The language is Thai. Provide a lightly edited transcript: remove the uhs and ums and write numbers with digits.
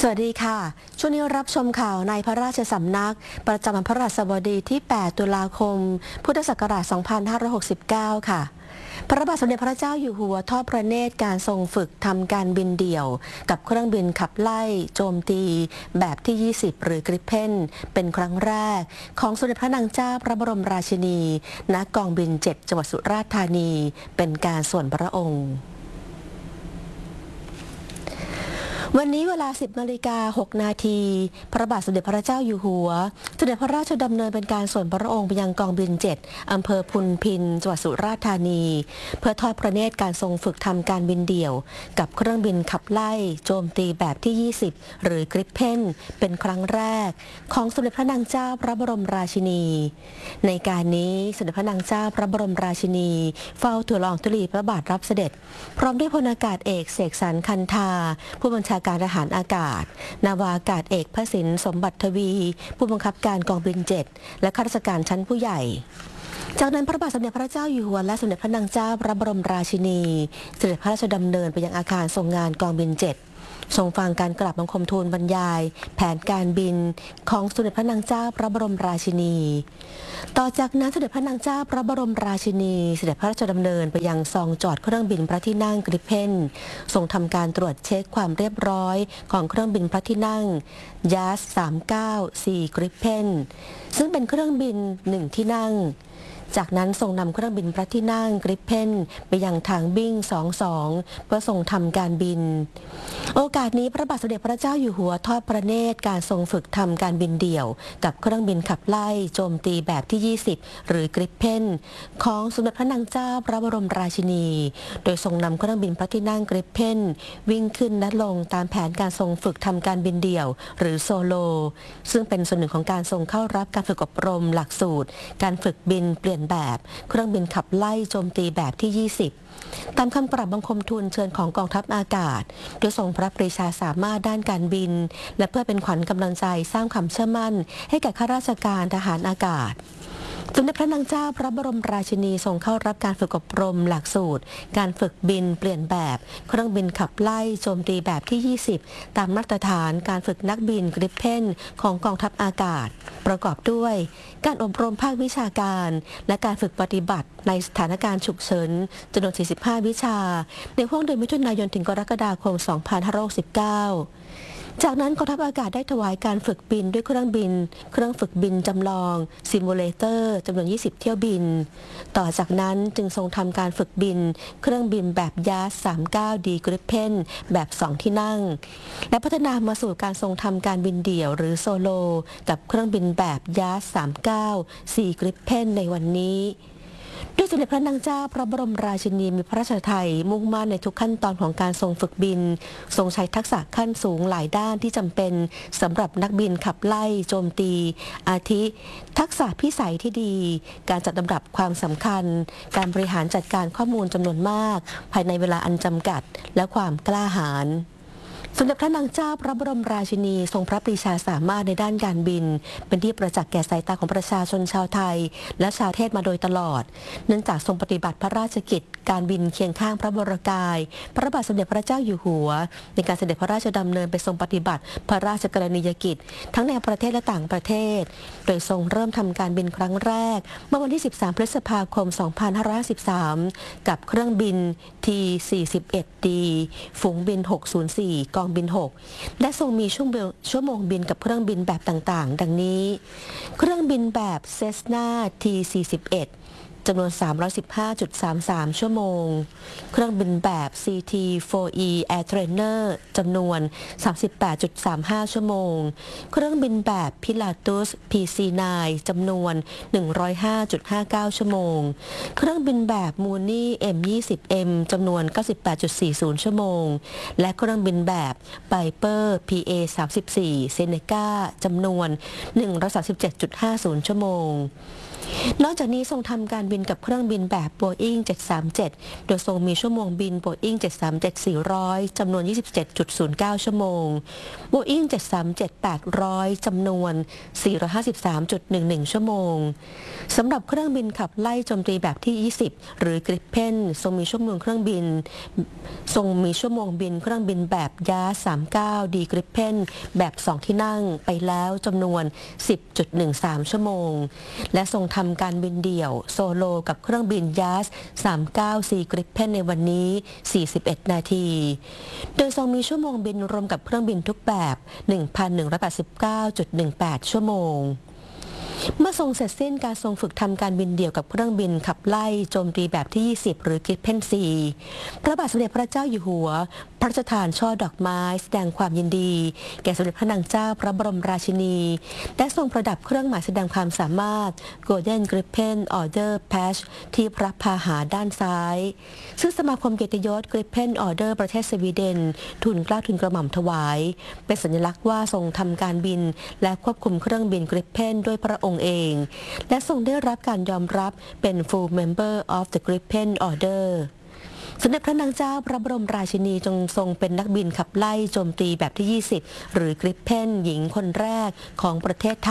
สวัสดีค่ะช่วงนี้รับชมข่าวในพระราชสำนักประจำวันพฤหัสบดีที่ 8 ตุลาคม พุทธศักราช 2569 ค่ะ พระบาทสมเด็จพระเจ้าอยู่หัวทอดพระเนตรการทรงฝึกทำการบินเดี่ยวกับเครื่องบินขับไล่โจมตีแบบที่ 20 หรือกริปเพนเป็นครั้งแรกของสมเด็จพระนางเจ้าพระบรมราชินีณกองบิน 7 จังหวัดสุราษฎร์ธานีเป็นการส่วนพระองค์วันนี้เวลา 10:06 นาทีพระบาทสมเด็จพระเจ้าอยู่หัวเสด็จพระราชดำเนินเป็นการส่วนพระองค์ไปยังกองบิน 7 อำเภอพุนพินจังหวัดสุราษฎร์ธานีเพื่อทอดพระเนตรการทรงฝึกทำการบินเดี่ยวกับเครื่องบินขับไล่โจมตีแบบที่ 20 หรือกริปเพนเป็นครั้งแรกของสมเด็จพระนางเจ้าพระบรมราชินีในการนี้สมเด็จพระนางเจ้าพระบรมราชินีเฝ้าทูลละอองธุลีพระบาทรับเสด็จพร้อมด้วยพลอากาศเอกเสกสรรคันธาผู้บัญชาการทหารอากาศนาวาอากาศเอกพระสินสมบัติทวีผู้บังคับการกองบิน 7 และข้าราชการชั้นผู้ใหญ่จากนั้นพระบาทสมเด็จพระเจ้าอยู่หัวและสมเด็จพระนางเจ้าพระบรมราชินีเสด็จพระราชดำเนินไปยังอาคารทรงงานกองบิน 7ทรงฟังการกราบบังคมทูลบรรยายแผนการบินของสมเด็จพระนางเจ้าพระบรมราชินีต่อจากนั้นสมเด็จพระนางเจ้าพระบรมราชินีเสด็จพระราชดำเนินไปยังซองจอดเครื่องบินพระที่นั่งกริปเพนทรงทำการตรวจเช็คความเรียบร้อยของเครื่องบินพระที่นั่งยาส394กริปเพนซึ่งเป็นเครื่องบิน1ที่นั่งจากนั้นทรงนำเครื่องบินพระที่นั่งกริปเพนไปยังทางบิ้ง22เพื่อทรงทำการบินโอกาสนี้พระบาทสมเด็จพระเจ้าอยู่หัวทอดพระเนตรการทรงฝึกทำการบินเดี่ยวกับเครื่องบินขับไล่โจมตีแบบที่ 20 หรือกริปเพนของสมเด็จพระนางเจ้าพระบรมราชินีโดยทรงนำเครื่องบินพระที่นั่งกริปเพนวิ่งขึ้นและลงตามแผนการทรงฝึกทำการบินเดี่ยวหรือโซโลซึ่งเป็นส่วนหนึ่งของการทรงเข้ารับการฝึกอบรมหลักสูตรการฝึกบินเปลี่ยนแบบเครื่องบินขับไล่โจมตีแบบที่ 20ตามคำกราบบังคมทูลเชิญของกองทัพอากาศโดยทรงพระปรีชาสามารถด้านการบินและเพื่อเป็นขวัญกำลังใจสร้างความเชื่อมั่นให้แก่ข้าราชการทหารอากาศสมเด็จพระนางเจ้าพระบรมราชินีทรงเข้ารับการฝึกอบรมหลักสูตรการฝึกบินเปลี่ยนแบบเครื่องบินขับไล่โจมตีแบบที่ 20ตามมาตรฐานการฝึกนักบินกริปเพนของกองทัพอากาศประกอบด้วยการอบรมภาควิชาการและการฝึกปฏิบัติในสถานการณ์ฉุกเฉินจำนวน 45 วิชาในห่วงเดือนมิถุนายนถึงกรกฎาคม 2569จากนั้นกองทัพอากาศได้ถวายการฝึกบินด้วยเครื่องฝึกบินจำลองซิมูเลเตอร์จำนวน 20 เที่ยวบินต่อจากนั้นจึงทรงทำการฝึกบินเครื่องบินแบบยาส39ดีกริปเพนแบบ 2 ที่นั่งและพัฒนามาสู่การทรงทำการบินเดี่ยวหรือโซโลกับเครื่องบินแบบยาส39 4กริปเพนในวันนี้ด้วยสมเด็จพระนางเจ้าพระบรมราชินีมีพระราชทัยมุ่งมั่นในทุกขั้นตอนของการทรงฝึกบินทรงใช้ทักษะขั้นสูงหลายด้านที่จำเป็นสำหรับนักบินขับไล่โจมตีอาทิทักษะพิสัยที่ดีการจัดลำดับความสำคัญการบริหารจัดการข้อมูลจำนวนมากภายในเวลาอันจำกัดและความกล้าหาญสมเด็จพระนางเจ้าพระบรมราชินีทรงพระปรีชาสามารถในด้านการบินเป็นที่ประจักษ์แก่สายตาของประชาชนชาวไทยและชาวเทศมาโดยตลอดเนื่องจากทรงปฏิบัติพระราชกิจการบินเคียงข้างพระวรกายพระบาทสมเด็จพระเจ้าอยู่หัวในการเสด็จพระราชดำเนินไปทรงปฏิบัติพระราชกรณียกิจทั้งในประเทศและต่างประเทศโดยทรงเริ่มทำการบินครั้งแรกเมื่อวันที่ 13 พฤษภาคม 2513 กับเครื่องบิน T-41D ฝูงบิน 604 กองบิน 6 และทรงมีชั่วโมงบินกับเครื่องบินแบบต่างๆดังนี้เครื่องบินแบบ Cessna T-41จำนวน 315.33 ชั่วโมงเครื่องบินแบบ CT-4E Air Trainer จำนวน 38.35 ชั่วโมงเครื่องบินแบบ Pilatus PC-9 จำนวน 105.59 ชั่วโมงเครื่องบินแบบ Mooney M20M จำนวน 98.40 ชั่วโมงและเครื่องบินแบบ Piper PA-34 Seneca จำนวน 137.50 ชั่วโมงนอกจากนี้ทรงทำการบินกับเครื่องบินแบบ Boeing 737 โดยทรงมีชั่วโมงบิน Boeing 737-400 จำนวน 27.09 ชั่วโมง Boeing 737-800 จำนวน 453.11 ชั่วโมงสำหรับเครื่องบินขับไล่โจมตีแบบที่ 20 หรือ Gripen ทรงมีชั่วโมงบินเครื่องบินแบบ YAS 39D Gripen แบบ 2 ที่นั่งไปแล้วจำนวน 10.13 ชั่วโมงและทรงทำการบินเดี่ยวโซโลกับเครื่องบิน YAS 39C Gripen ในวันนี้ 41 นาที โดยทรงมีชั่วโมงบินรวมกับเครื่องบินทุกแบบ 1,189.18 ชั่วโมงเมื่อทรงเสร็จสิ้นการทรงฝึกทำการบินเดี่ยวกับเครื่องบินขับไล่โจมตีแบบที่ 20 หรือ Gripen C พระบาทสมเด็จพระเจ้าอยู่หัวพระราชทานช่อดอกไม้แสดงความยินดีแก่สมเด็จพระนางเจ้าพระบรมราชินีและทรงประดับเครื่องหมายแสดงความสามารถ Golden Gripen Order Patch ที่พระพาหาด้านซ้ายซึ่งสมาคมเกียรติยศ Gripen Order ประเทศสวีเดนทูลเกล้าทูลกระหม่อมถวายเป็นสัญลักษณ์ว่าทรงทำการบินและควบคุมเครื่องบิน Gripen ด้วยพระองค์เองและทรงได้รับการยอมรับเป็น Full Member of the Gripen Order สมเด็จพระนางเจ้าพระบรมราชินีทรงเป็นนักบินขับไล่โจมตีแบบที่ 20 หรือ Gripen หญิงคนแรกของประเทศไทย